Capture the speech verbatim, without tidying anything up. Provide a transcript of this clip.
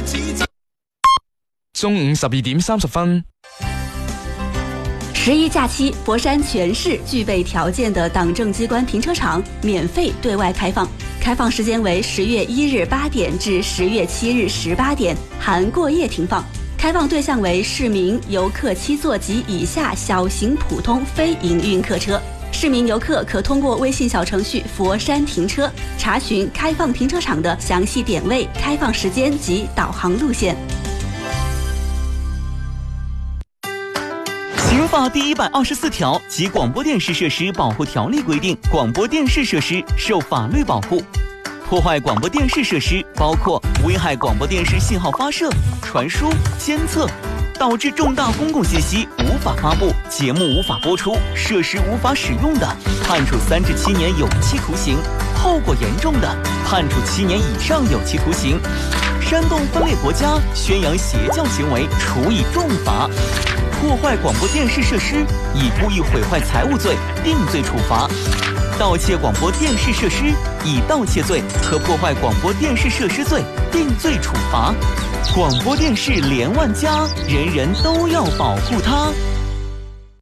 中午十二點三十分。 十一假期，佛山全市具备条件的党政机关停车场免费对外开放，开放时间为十月一日八点至十月七日十八点，含过夜停放。开放对象为市民、游客七座及以下小型普通非营运客车。市民游客可通过微信小程序“佛山停车”查询开放停车场的详细点位、开放时间及导航路线。 刑法第一百二十四条及广播电视设施保护条例规定，广播电视设施受法律保护。破坏广播电视设施包括危害广播电视信号发射、传输、监测，导致重大公共信息无法发布、节目无法播出、设施无法使用的，判处三至七年有期徒刑；后果严重的，判处七年以上有期徒刑。煽动分裂国家、宣扬邪教行为，处以重罚。破坏广播电视设施，以故意毁坏财物罪定罪处罚；盗窃广播电视设施，以盗窃罪和破坏广播电视设施罪定罪处罚。广播电视连万家，人人都要保护它。